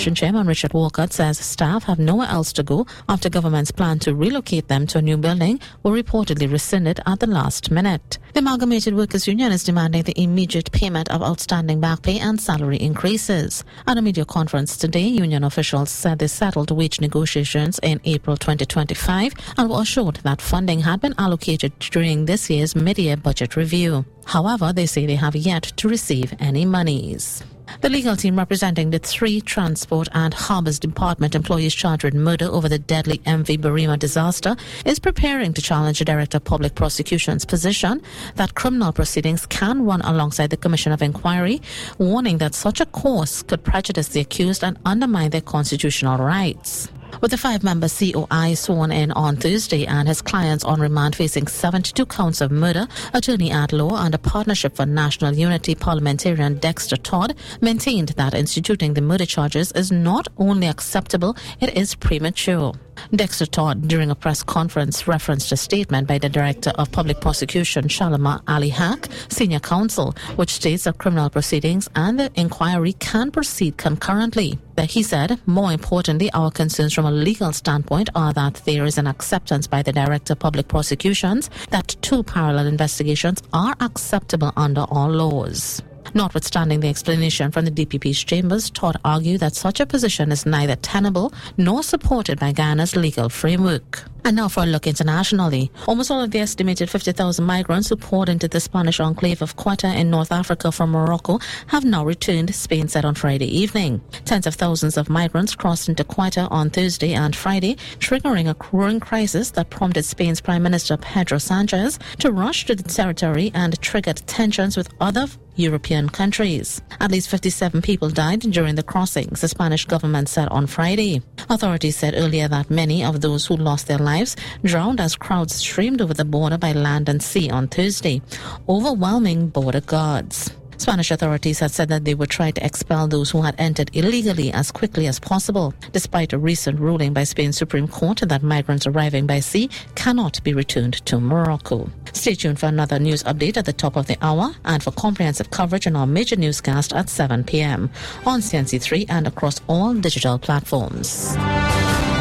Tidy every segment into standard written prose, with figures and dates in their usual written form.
Commission Chairman Richard Walcott says staff have nowhere else to go after government's plan to relocate them to a new building were reportedly rescinded at the last minute. The Amalgamated Workers Union is demanding the immediate payment of outstanding back pay and salary increases. At a media conference today, union officials said they settled wage negotiations in April 2025 and were assured that funding had been allocated during this year's mid-year budget review. However, they say they have yet to receive any monies. The legal team representing the 3 Transport and Harbours Department employees charged with murder over the deadly MV Barima disaster is preparing to challenge the Director of Public Prosecution's position that criminal proceedings can run alongside the Commission of Inquiry, warning that such a course could prejudice the accused and undermine their constitutional rights. With the 5-member COI sworn in on Thursday and his clients on remand facing 72 counts of murder, attorney at law and a Partnership for National Unity parliamentarian Dexter Todd maintained that instituting the murder charges is not only acceptable, it is premature. Dexter Todd, during a press conference, referenced a statement by the Director of Public Prosecution, Shalama Ali Haq, Senior Counsel, which states that criminal proceedings and the inquiry can proceed concurrently. But he said, more importantly, our concerns from a legal standpoint are that there is an acceptance by the Director of Public Prosecutions that 2 parallel investigations are acceptable under all laws. Notwithstanding the explanation from the DPP's chambers, Todd argued that such a position is neither tenable nor supported by Ghana's legal framework. And now for a look internationally. Almost all of the estimated 50,000 migrants who poured into the Spanish enclave of Ceuta in North Africa from Morocco have now returned, Spain said on Friday evening. Tens of thousands of migrants crossed into Ceuta on Thursday and Friday, triggering a growing crisis that prompted Spain's Prime Minister Pedro Sanchez to rush to the territory and triggered tensions with other European countries. At least 57 people died during the crossings, the Spanish government said on Friday. Authorities said earlier that many of those who lost their lives drowned as crowds streamed over the border by land and sea on Thursday, overwhelming border guards. Spanish authorities had said that they would try to expel those who had entered illegally as quickly as possible, despite a recent ruling by Spain's Supreme Court that migrants arriving by sea cannot be returned to Morocco. Stay tuned for another news update at the top of the hour and for comprehensive coverage on our major newscast at 7 p.m. on CNC3 and across all digital platforms.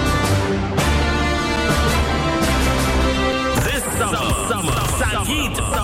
This summer, Sangeet